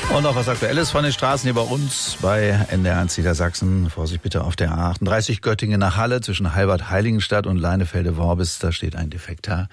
Und noch was Aktuelles von den Straßen hier bei uns bei NDR1 Niedersachsen. Vorsicht bitte auf der A38 Göttingen nach Halle zwischen Halbert-Heiligenstadt und Leinefelde-Worbis. Da steht ein defekter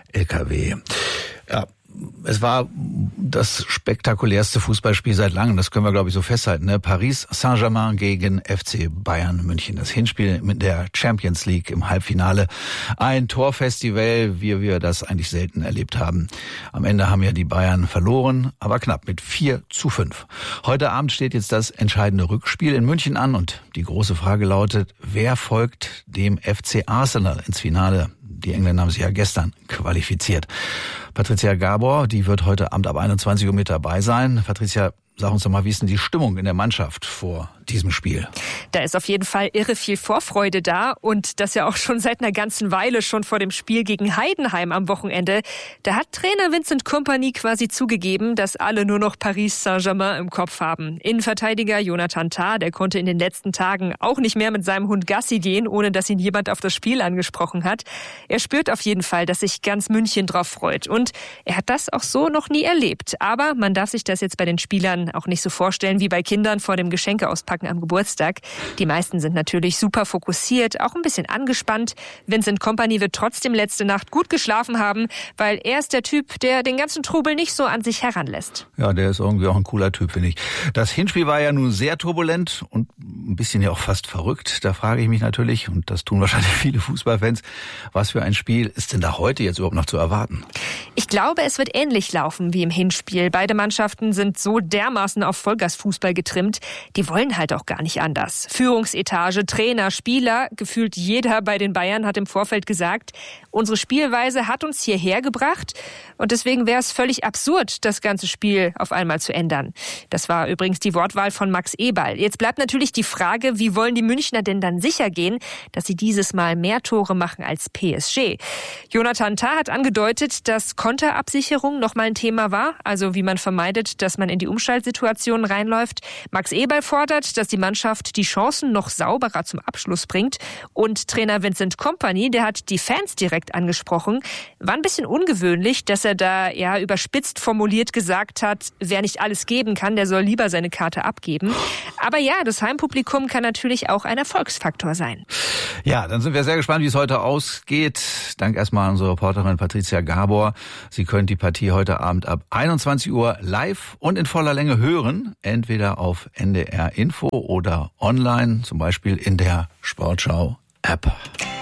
LKW. Ja, es war das spektakulärste Fußballspiel seit langem. Das können wir, glaube ich, so festhalten. Ne? Paris Saint-Germain gegen FC Bayern München. Das Hinspiel mit der Champions League im Halbfinale. Ein Torfestival, wie wir das eigentlich selten erlebt haben. Am Ende haben ja die Bayern verloren, aber knapp mit 4:5. Heute Abend steht jetzt das entscheidende Rückspiel in München an. Und die große Frage lautet, wer folgt dem FC Arsenal ins Finale? Die Engländer haben sich ja gestern qualifiziert. Patricia Gabor, die wird heute Abend ab 21 Uhr mit dabei sein. Patricia, sag uns doch mal, wie ist denn die Stimmung in der Mannschaft vor diesem Spiel? Da ist auf jeden Fall irre viel Vorfreude da und das ja auch schon seit einer ganzen Weile, schon vor dem Spiel gegen Heidenheim am Wochenende. Da hat Trainer Vincent Kompany quasi zugegeben, dass alle nur noch Paris Saint-Germain im Kopf haben. Innenverteidiger Jonathan Tah, der konnte in den letzten Tagen auch nicht mehr mit seinem Hund Gassi gehen, ohne dass ihn jemand auf das Spiel angesprochen hat. Er spürt auf jeden Fall, dass sich ganz München drauf freut und er hat das auch so noch nie erlebt. Aber man darf sich das jetzt bei den Spielern auch nicht so vorstellen wie bei Kindern vor dem Geschenke auspacken am Geburtstag. Die meisten sind natürlich super fokussiert, auch ein bisschen angespannt. Vincent Kompany wird trotzdem letzte Nacht gut geschlafen haben, weil er ist der Typ, der den ganzen Trubel nicht so an sich heranlässt. Ja, der ist irgendwie auch ein cooler Typ, finde ich. Das Hinspiel war ja nun sehr turbulent und ein bisschen ja auch fast verrückt. Da frage ich mich natürlich, und das tun wahrscheinlich viele Fußballfans, was für ein Spiel ist denn da heute jetzt überhaupt noch zu erwarten? Ich glaube, es wird ähnlich laufen wie im Hinspiel. Beide Mannschaften sind so dermaßen auf Vollgasfußball getrimmt. Die wollen halt auch gar nicht anders. Führungsetage, Trainer, Spieler, gefühlt jeder bei den Bayern hat im Vorfeld gesagt, unsere Spielweise hat uns hierher gebracht und deswegen wäre es völlig absurd, das ganze Spiel auf einmal zu ändern. Das war übrigens die Wortwahl von Max Eberl. Jetzt bleibt natürlich die Frage, wie wollen die Münchner denn dann sicher gehen, dass sie dieses Mal mehr Tore machen als PSG? Jonathan Tah hat angedeutet, dass Konterabsicherung nochmal ein Thema war, also wie man vermeidet, dass man in die Umschaltsituationen reinläuft. Max Eberl fordert, dass die Mannschaft die Chancen noch sauberer zum Abschluss bringt. Und Trainer Vincent Kompany, der hat die Fans direkt angesprochen. War ein bisschen ungewöhnlich, dass er da ja überspitzt formuliert gesagt hat, wer nicht alles geben kann, der soll lieber seine Karte abgeben. Aber ja, das Heimpublikum kann natürlich auch ein Erfolgsfaktor sein. Ja, dann sind wir sehr gespannt, wie es heute ausgeht. Dank erstmal an unsere Reporterin Patricia Gabor. Sie können die Partie heute Abend ab 21 Uhr live und in voller Länge hören. Entweder auf NDR Info oder online, zum Beispiel in der Sportschau-App.